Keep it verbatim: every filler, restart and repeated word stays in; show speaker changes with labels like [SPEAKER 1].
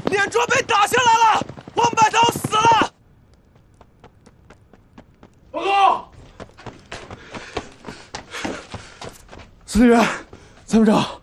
[SPEAKER 1] 连卓被打下来了，王白头死了。
[SPEAKER 2] 报告，
[SPEAKER 1] 司令员，参谋长。